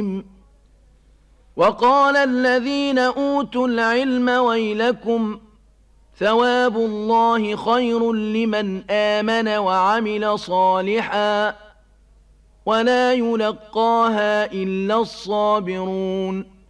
ربهم وقال الذين أوتوا العلم ويلكم ثواب الله خير لمن آمن وعمل صالحا ولا يلقاها إلا الصابرون